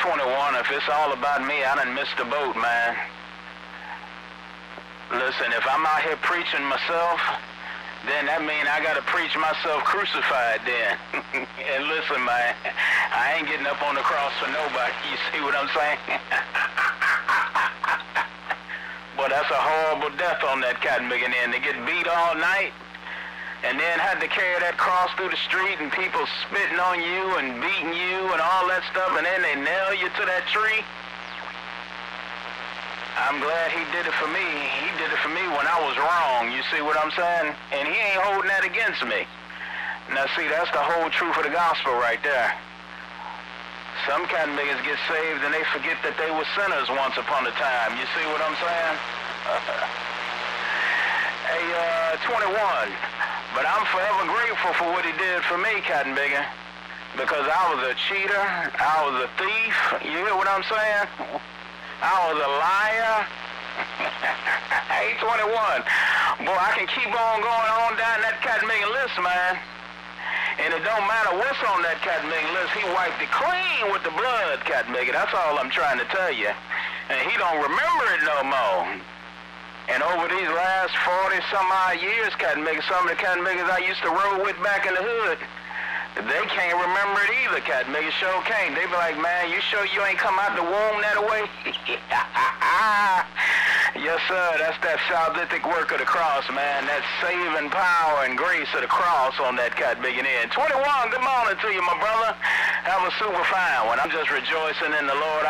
21, if it's all about me, I done missed the boat, man. Listen, if I'm out here preaching myself, then that means I got to preach myself crucified then. And listen, man, I ain't getting up on the cross for nobody. You see what I'm saying? But that's a horrible death on that cotton picking end. They get beat all night and then had to carry that cross through the street and people spitting on you and beating you and all that stuff, and then they nail you to that tree. I'm glad he did it for me. He did it for me when I was wrong. You see what I'm saying? And he ain't holding that against me. Now see, that's the whole truth of the gospel right there. Some cotton pickers get saved and they forget that they were sinners once upon a time. You see what I'm saying? Hey, 21. But I'm forever grateful for what he did for me, cotton picker. Because I was a cheater. I was a thief. You hear what I'm saying? I was a liar. Hey, 21. Boy, I can keep on going on down that cotton picking list, man. And it don't matter what's on that cotton picking list. He wiped it clean with the blood, cotton picker. That's all I'm trying to tell you. And he don't remember it no more. And over these last 40-some-odd years, cotton pickers, some of the cotton pickers I used to roll with back in the hood, they can't remember it either, cotton pickers. Sure can't. They be like, man, you sure you ain't come out the womb that way? Yes, sir. That's that salvific work of the cross, man. That saving power and grace of the cross on that cotton picking end. 21, good morning to you, my brother. Have a super fine one. I'm just rejoicing in the Lord.